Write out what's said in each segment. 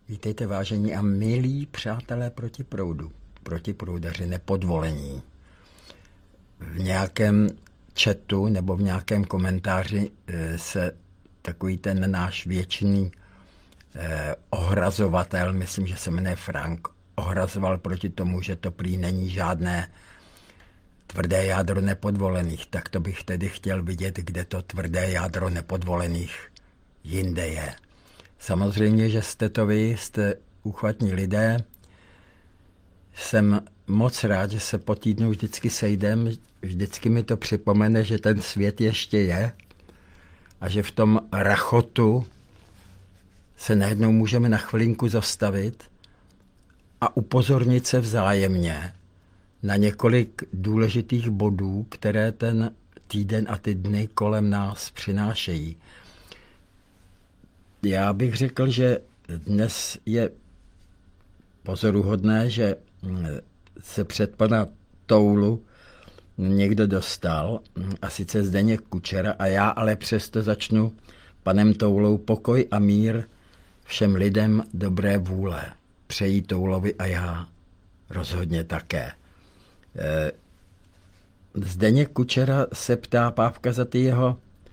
Vítejte, vážení a milí přátelé protiproudaři, nepodvolení. V nějakém chatu nebo v nějakém komentáři se takový ten náš věčný ohrazovatel, myslím, že se jmenuje Frank, ohrazoval proti tomu, že to prý není žádné tvrdé jádro nepodvolených. Tak to bych tedy chtěl vidět, kde to tvrdé jádro nepodvolených jinde je. Samozřejmě, že jste to vy, jste úchvatní lidé. Jsem moc rád, že se po týdnu vždycky sejdem. Vždycky mi to připomene, že ten svět ještě je a že v tom rachotu se najednou můžeme na chvilinku zastavit a upozornit se vzájemně na několik důležitých bodů, které ten týden a ty dny kolem nás přinášejí. Já bych řekl, že dnes je pozoruhodné, že se před pana Toulu někdo dostal, a sice Zdeněk Kučera, a já ale přesto začnu panem Toulou: pokoj a mír všem lidem dobré vůle. Přeji Toulovi a já rozhodně také. Zdeněk Kučera se ptá Pávka za ty jeho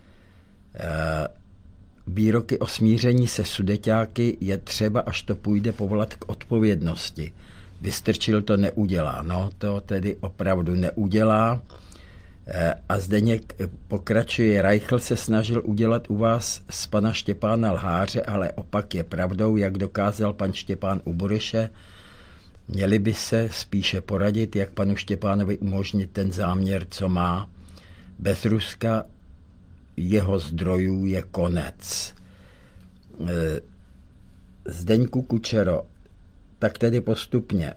výroky o smíření se sudeťáky je třeba, až to půjde, povolat k odpovědnosti. Vystrčil to neudělá. No, to tedy opravdu neudělá. A Zdeněk pokračuje: Reichl se snažil udělat u vás z pana Štěpána lháře, ale opak je pravdou, jak dokázal pan Štěpán u Bureše. Měli by se spíše poradit, jak panu Štěpánovi umožnit ten záměr, co má. Bez Ruska jeho zdrojů je konec. Zdeňku Kučero, tak tedy postupně.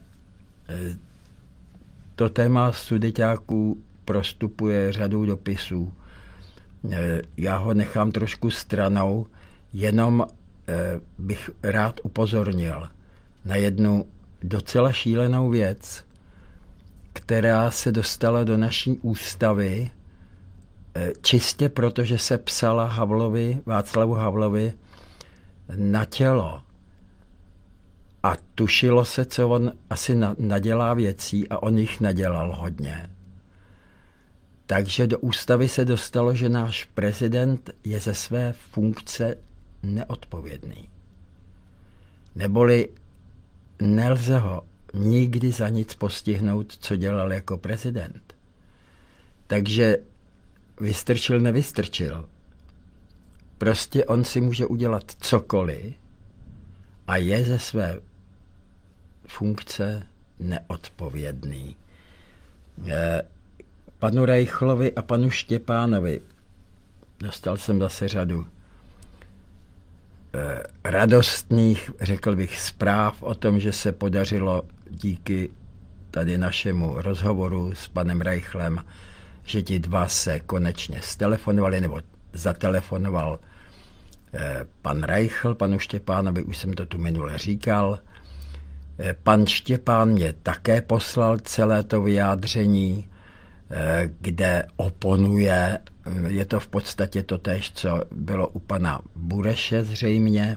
To téma sudeťáků prostupuje řadou dopisů. Já ho nechám trošku stranou, jenom bych rád upozornil na jednu docela šílenou věc, která se dostala do naší ústavy čistě proto, že se psala Václavu Havlovi na tělo. A tušilo se, co on asi nadělá věcí, a on jich nadělal hodně. Takže do ústavy se dostalo, že náš prezident je ze své funkce neodpovědný. Neboli nelze ho nikdy za nic postihnout, co dělal jako prezident. Takže vystrčil, nevystrčil. Prostě on si může udělat cokoliv a je ze své funkce neodpovědný. Panu Reichlovi a panu Štěpánovi dostal jsem zase řadu radostných, řekl bych, zpráv o tom, že se podařilo díky tady našemu rozhovoru s panem Reichlem, že ti dva se konečně stelefonovali, nebo zatelefonoval pan Reichl panu Štěpánovi, už jsem to tu minule říkal. Pan Štěpán mě také poslal celé to vyjádření, kde oponuje, je to v podstatě to též, co bylo u pana Bureše zřejmě,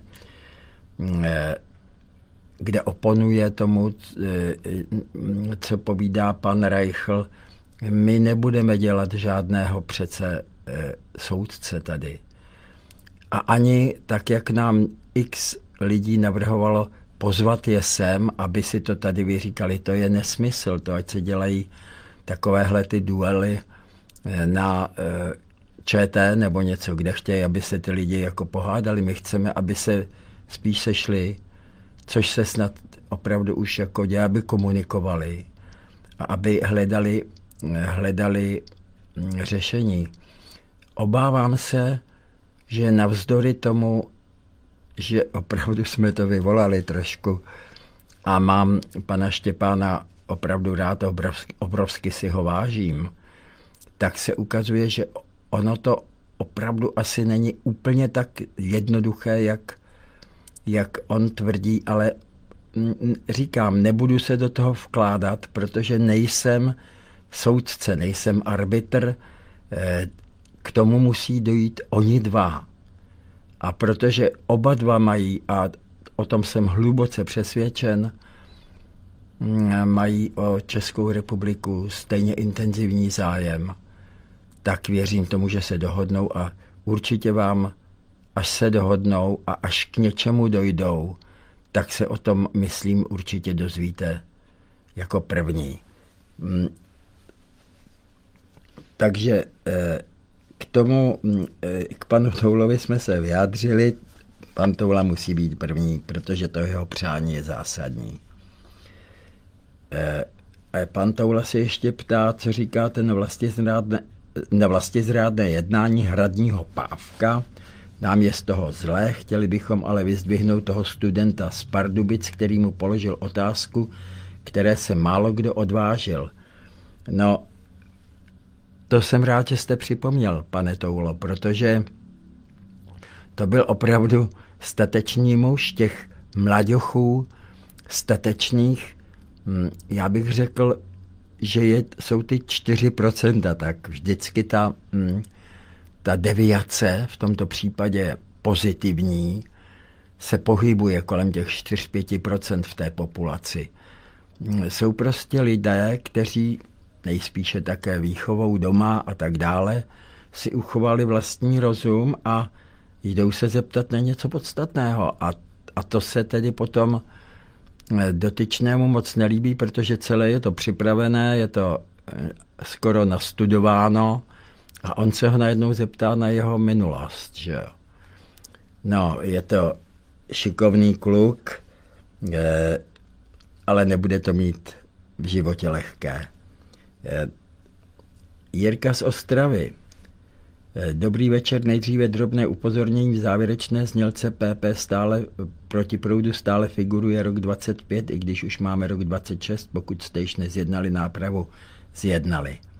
kde oponuje tomu, co povídá pan Reichl. My nebudeme dělat žádného přece soudce tady. A ani tak, jak nám x lidí navrhovalo pozvat je sem, aby si to tady vyříkali, to je nesmysl. To, ať se dělají takovéhle ty duely na ČT nebo něco, kde chtějí, aby se ty lidi jako pohádali. My chceme, aby se spíš sešli, což se snad opravdu už jako dělá, aby komunikovali a aby hledali řešení. Obávám se, že navzdory tomu, že opravdu jsme to vyvolali trošku a mám pana Štěpána opravdu rád, obrovsky si ho vážím, tak se ukazuje, že ono to opravdu asi není úplně tak jednoduché, jak on tvrdí, ale říkám, nebudu se do toho vkládat, protože nejsem soudce, nejsem arbitr, k tomu musí dojít oni dva. A protože oba dva mají, a o tom jsem hluboce přesvědčen, mají o Českou republiku stejně intenzivní zájem, tak věřím tomu, že se dohodnou a určitě vám, až se dohodnou a až k něčemu dojdou, tak se o tom, myslím, určitě dozvíte jako první. Takže k tomu, k panu Toulovi jsme se vyjádřili. Pan Toula musí být první, protože to jeho přání je zásadní. Pan Toula se ještě ptá, co říkáte na vlastizrádné jednání hradního Pávka. Nám je z toho zlé, chtěli bychom ale vyzdvihnout toho studenta z Pardubic, který mu položil otázku, které se málo kdo odvážil. No, to jsem rád, že jste připomněl, pane Toulo, protože to byl opravdu statečný muž těch mlaďochů, statečných. Já bych řekl, že jsou ty 4%, tak vždycky ta deviace, v tomto případě pozitivní, se pohybuje kolem těch 4-5% v té populaci. Jsou prostě lidé, kteří nejspíše také výchovou doma a tak dále, si uchovali vlastní rozum a jdou se zeptat na něco podstatného. A to se tedy potom dotyčnému moc nelíbí, protože celé je to připravené, je to skoro nastudováno a on se ho najednou zeptá na jeho minulost. Že jo? No, je to šikovný kluk, ale nebude to mít v životě lehké. Jirka z Ostravy. Dobrý večer, nejdříve drobné upozornění v závěrečné znělce PP stále proti proudu stále figuruje rok 25, i když už máme rok 26, pokud jste již nezjednali nápravu, zjednali.